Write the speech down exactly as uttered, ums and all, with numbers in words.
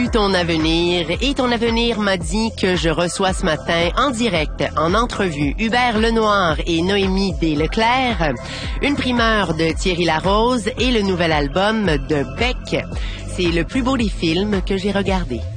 vu ton avenir et ton avenir m'a dit que je reçois ce matin en direct, en entrevue, Hubert Lenoir et Noémie Desleclerc, une primeur de Thierry Larose et le nouvel album de Beck. C'est le plus beau des films que j'ai regardé.